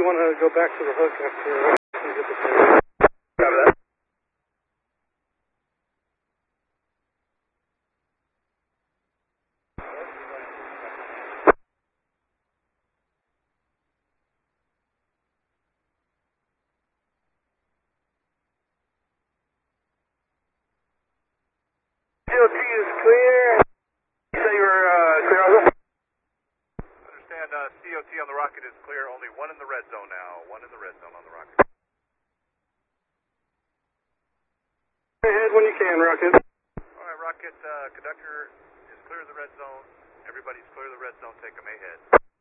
you want to go back to the hook after you get the thing. Copy that. COT is clear. You say you were clear on this? Understand, COT on the rocket is clear. Only one in the red zone now. One in the red zone on the rocket. Ahead when you can, Rocket. All right, rocket conductor is clear of the red zone. Everybody's clear of the red zone. Take them ahead.